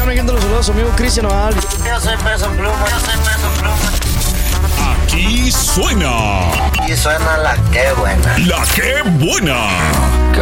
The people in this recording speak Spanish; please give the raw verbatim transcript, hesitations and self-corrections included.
me quito los saludos a su amigo Cristian Nodal. Yo soy Peso Pluma, yo soy Peso Pluma. Aquí suena Y suena la que buena. la que buena.